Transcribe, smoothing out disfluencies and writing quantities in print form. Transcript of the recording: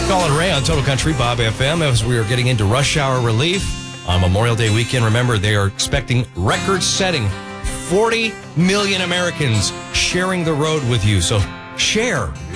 Colin Ray on Total Country, Bob FM, as we are getting into rush hour relief on Memorial Day weekend. Remember, they are expecting record-setting 40 million Americans sharing the road with you. So share.